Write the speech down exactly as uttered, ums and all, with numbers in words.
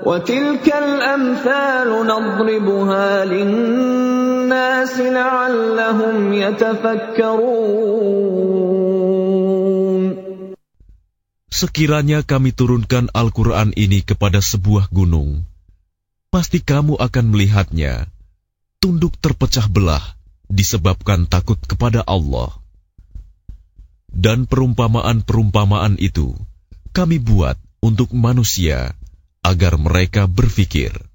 وَتِلْكَ الْأَمْثَالُ نَضْرِبُهَا لِلنَّاسِ لَعَلَّهُمْ يَتَفَكَّرُونَ. Sekiranya kami turunkan Al-Quran ini kepada sebuah gunung, pasti kamu akan melihatnya tunduk terpecah belah disebabkan takut kepada Allah. Dan perumpamaan-perumpamaan itu kami buat untuk manusia agar mereka berfikir.